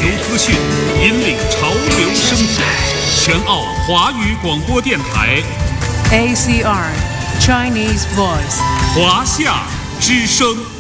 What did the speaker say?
球资讯，引领潮流生活。全澳华语广播电台 ACR Chinese Voice 华夏之声。